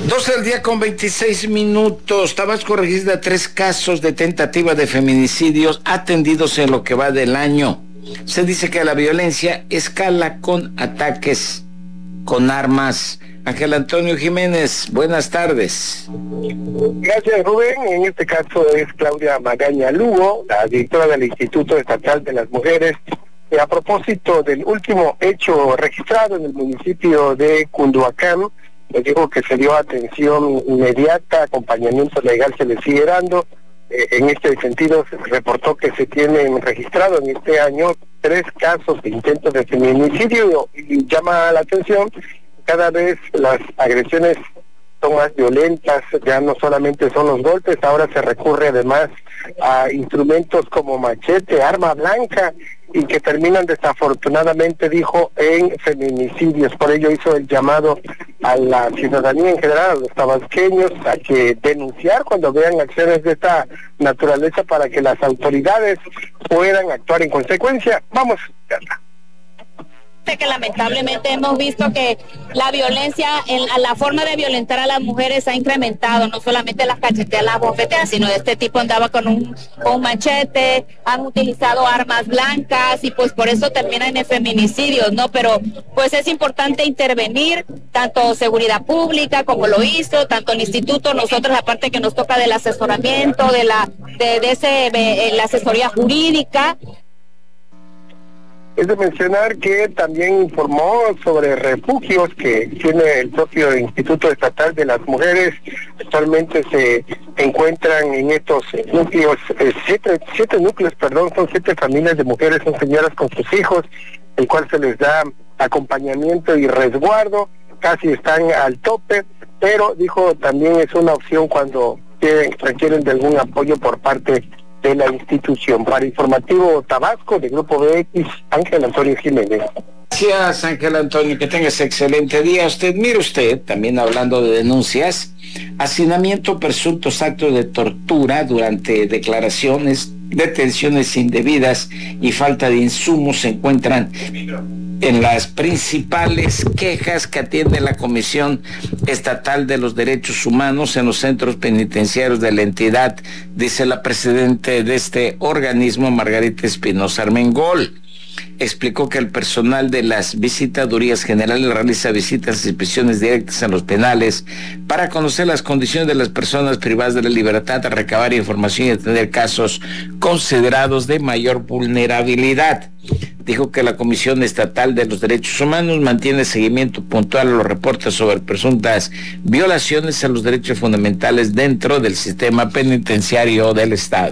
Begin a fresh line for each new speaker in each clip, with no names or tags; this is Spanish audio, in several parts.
12 del día con 26 minutos. Tabasco registra 3 casos de tentativa de feminicidios atendidos en lo que va del año. Se dice que la violencia escala con ataques con armas. Ángel Antonio Jiménez, buenas tardes.
Gracias, Rubén. En este caso es Claudia Magaña Lugo, la directora del Instituto Estatal de las Mujeres, a propósito del último hecho registrado en el municipio de Cunduacán. Les digo que se dio atención inmediata, acompañamiento legal se le sigue dando. En este sentido, se reportó que se tienen registrado en este año 3 casos de intentos de feminicidio y llama la atención, cada vez las agresiones son más violentas, ya no solamente son los golpes, ahora se recurre además a instrumentos como machete, arma blanca, y que terminan desafortunadamente, dijo, en feminicidios. Por ello hizo el llamado a la ciudadanía en general, a los tabasqueños, a que denunciar cuando vean acciones de esta naturaleza para que las autoridades puedan actuar en consecuencia. Vamos a verla.
Que lamentablemente hemos visto que la violencia, la forma de violentar a las mujeres ha incrementado, no solamente las cacheteas, las bofeteas, sino de este tipo andaba con un machete, han utilizado armas blancas y pues por eso terminan en feminicidios, ¿no? Pero pues es importante intervenir, tanto seguridad pública como lo hizo, tanto el instituto, nosotros aparte que nos toca del asesoramiento, de la asesoría jurídica.
Es de mencionar que también informó sobre refugios que tiene el propio Instituto Estatal de las Mujeres. Actualmente se encuentran en estos núcleos, siete núcleos, son 7 familias de mujeres, son señoras con sus hijos, el cual se les da acompañamiento y resguardo, casi están al tope, pero dijo también es una opción cuando requieren de algún apoyo por parte de la institución. Para Informativo Tabasco, de Grupo BX, Ángel Antonio Jiménez.
Gracias, Ángel Antonio, que tengas excelente día. Mire usted, también hablando de denuncias, hacinamiento, presuntos actos de tortura durante declaraciones, detenciones indebidas y falta de insumos se encuentran en las principales quejas que atiende la Comisión Estatal de los Derechos Humanos en los centros penitenciarios de la entidad, dice la presidenta de este organismo, Margarita Espinosa Armengol. Explicó que el personal de las visitadurías generales realiza visitas y inspecciones directas en los penales para conocer las condiciones de las personas privadas de la libertad, a recabar información y atender casos considerados de mayor vulnerabilidad. Dijo que la Comisión Estatal de los Derechos Humanos mantiene seguimiento puntual a los reportes sobre presuntas violaciones a los derechos fundamentales dentro del sistema penitenciario del Estado.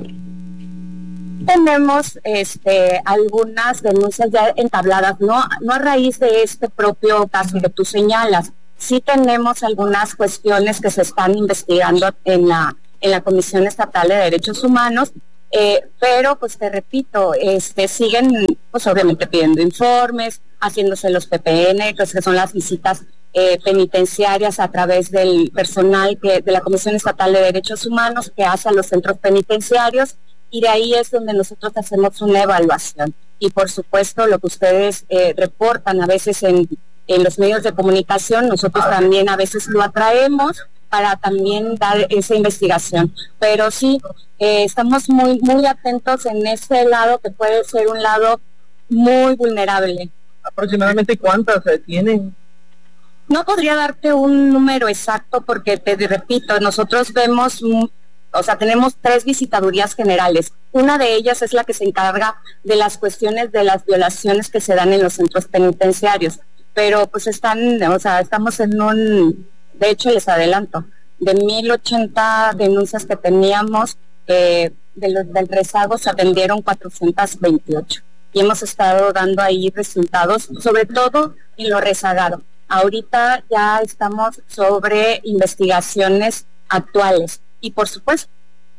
Tenemos algunas denuncias ya entabladas, no a raíz de este propio caso que tú señalas. Sí tenemos algunas cuestiones que se están investigando en la Comisión Estatal de Derechos Humanos, pero pues te repito, siguen pues obviamente pidiendo informes, haciéndose los PPN, pues, que son las visitas penitenciarias a través del personal de la Comisión Estatal de Derechos Humanos que hace a los centros penitenciarios. Y de ahí es donde nosotros hacemos una evaluación. Y por supuesto, lo que ustedes reportan a veces en los medios de comunicación, nosotros también a veces lo atraemos para también dar esa investigación. Pero sí, estamos muy, muy atentos en este lado, que puede ser un lado muy vulnerable.
¿Aproximadamente cuántas tienen?
No podría darte un número exacto porque, te repito, nosotros vemos... tenemos 3 visitadurías generales. Una de ellas es la que se encarga de las cuestiones de las violaciones que se dan en los centros penitenciarios. Pero pues estamos de hecho les adelanto, de 1080 denuncias que teníamos, del rezago se atendieron 428. Y hemos estado dando ahí resultados, sobre todo en lo rezagado. Ahorita ya estamos sobre investigaciones actuales. Y por supuesto.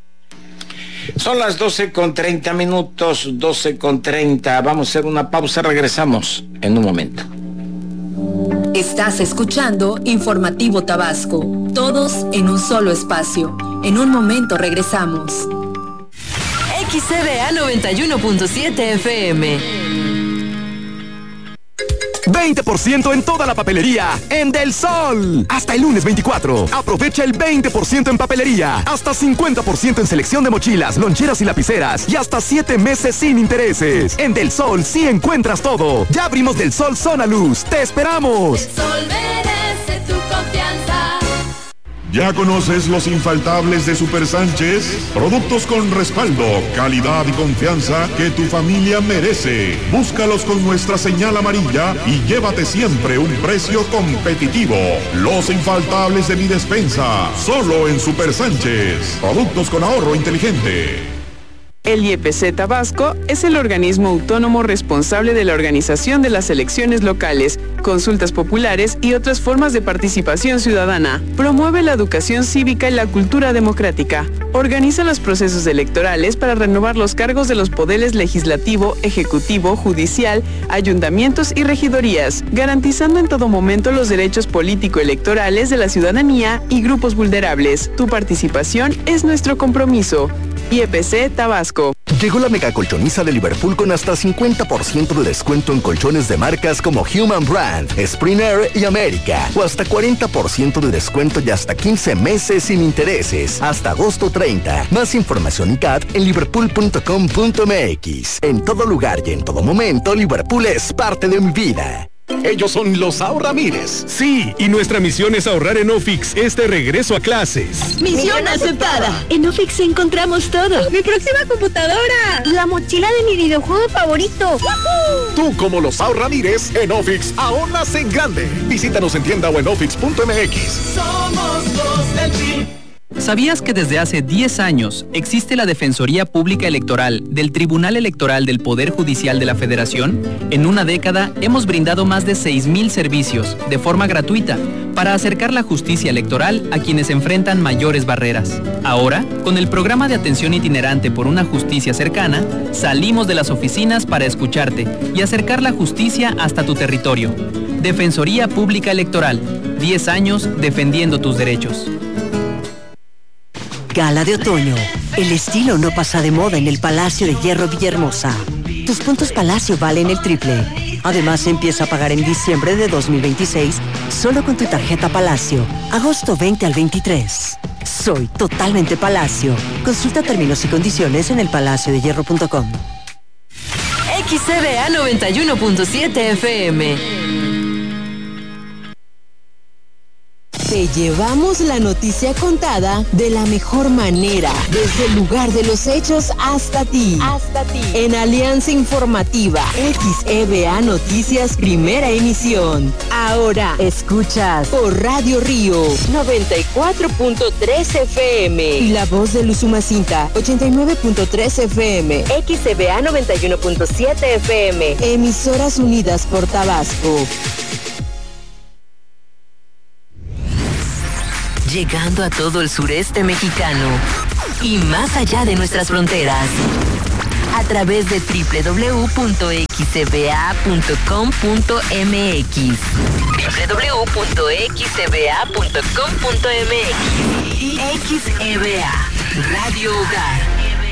Son las 12:30, 12:30. Vamos a hacer una pausa, regresamos en un momento.
Estás escuchando Informativo Tabasco, todos en un solo espacio. En un momento regresamos.
XCDA 91.7 FM. 20% en toda la papelería en Del Sol. Hasta el lunes 24. Aprovecha el 20% en papelería. Hasta 50% en selección de mochilas, loncheras y lapiceras. Y hasta 7 meses sin intereses. En Del Sol sí encuentras todo. Ya abrimos Del Sol Zona Luz. ¡Te esperamos!
El Sol merece tu confianza.
¿Ya conoces los infaltables de Super Sánchez? Productos con respaldo, calidad y confianza que tu familia merece. Búscalos con nuestra señal amarilla y llévate siempre un precio competitivo. Los infaltables de mi despensa, solo en Super Sánchez. Productos con ahorro inteligente.
El IEPC Tabasco es el organismo autónomo responsable de la organización de las elecciones locales, consultas populares y otras formas de participación ciudadana. Promueve la educación cívica y la cultura democrática. Organiza los procesos electorales para renovar los cargos de los poderes legislativo, ejecutivo, judicial, ayuntamientos y regidorías, garantizando en todo momento los derechos político-electorales de la ciudadanía y grupos vulnerables. Tu participación es nuestro compromiso. IEPC Tabasco.
Llegó la mega colchoniza de Liverpool con hasta 50% de descuento en colchones de marcas como Human Brand, Spring Air y América. O hasta 40% de descuento y hasta 15 meses sin intereses. Hasta agosto 30. Más información y CAT en liverpool.com.mx. En todo lugar y en todo momento, Liverpool es parte de mi vida.
Ellos son los Ahorramires. Sí, y nuestra misión es ahorrar en Ofix este regreso a clases.
¡Misión aceptada! En Ofix encontramos todo.
¡Mi próxima computadora!
¡La mochila de mi videojuego favorito!
¡Woohoo! Tú, como los Ahorramires, en Ofix ahorras en grande. Visítanos en tienda o en ofix.mx.
Somos los del PRI.
¿Sabías que desde hace 10 años existe la Defensoría Pública Electoral del Tribunal Electoral del Poder Judicial de la Federación? En una década hemos brindado más de 6,000 servicios de forma gratuita para acercar la justicia electoral a quienes enfrentan mayores barreras. Ahora, con el programa de atención itinerante por una justicia cercana, salimos de las oficinas para escucharte y acercar la justicia hasta tu territorio. Defensoría Pública Electoral, 10 años defendiendo tus derechos.
Gala de otoño. El estilo no pasa de moda en el Palacio de Hierro Villahermosa. Tus puntos Palacio valen el triple. Además, empieza a pagar en diciembre de 2026 solo con tu tarjeta Palacio. Agosto 20 al 23. Soy totalmente Palacio. Consulta términos y condiciones en elpalaciodehierro.com.
XCBA 91.7 FM. Te llevamos la noticia contada de la mejor manera, desde el lugar de los hechos hasta ti. En Alianza Informativa, XEBA Noticias Primera Emisión. Ahora escuchas por Radio Río 94.3 FM y La Voz de Usumacinta 89.3 FM. XEBA 91.7 FM. Emisoras unidas por Tabasco.
Llegando a todo el sureste mexicano y más allá de nuestras fronteras, a través de www.xcba.com.mx. www.xcba.com.mx y XEBA, Radio Hogar.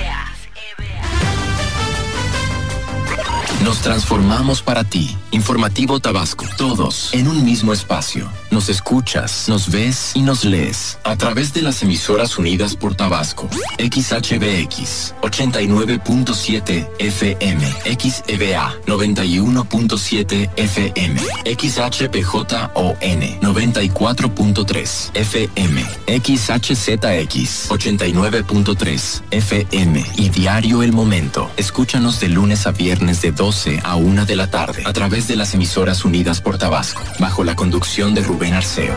Nos transformamos para ti. Informativo Tabasco. Todos en un mismo espacio. Nos escuchas, nos ves y nos lees a través de las emisoras unidas por Tabasco. XHBX 89.7 FM, XEBA 91.7 FM, XHPJON 94.3 FM, XHZX 89.3 FM y Diario El Momento. Escúchanos de lunes a viernes de 12 a 1 de la tarde a través de las emisoras unidas por Tabasco, bajo la conducción de Rubén Arceo.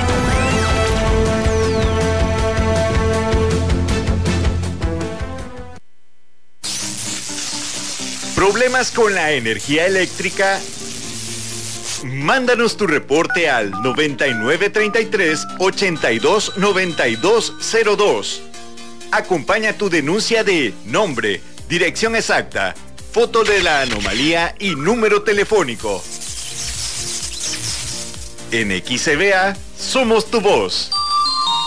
¿Problemas con la energía eléctrica? Mándanos tu reporte al 9933-829202. Acompaña tu denuncia de nombre, dirección exacta, foto de la anomalía y número telefónico. En XCBA somos tu voz.